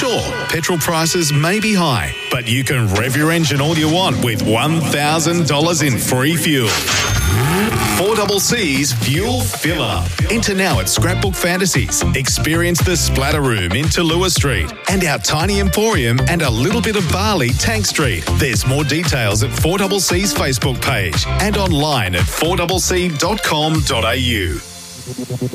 Sure, petrol prices may be high, but you can rev your engine all you want with $1,000 in free fuel. 4CC's Fuel Filler. Enter now at Scrapbook Fantasies. Experience the Splatter Room in Tallulah Street and our tiny emporium and a little bit of barley, Tank Street. There's more details at 4CC's Facebook page and online at 4cc.com.au.